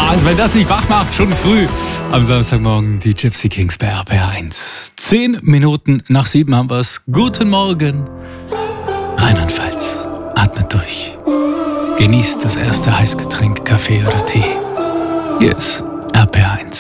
Also wenn das nicht wach macht, schon früh am Samstagmorgen die Gypsy Kings bei RPR1. 10 Minuten nach 7 haben wir es. Guten Morgen. Rheinland-Pfalz, atmet durch. Genießt das erste Heißgetränk, Kaffee oder Tee. Hier ist RPR1.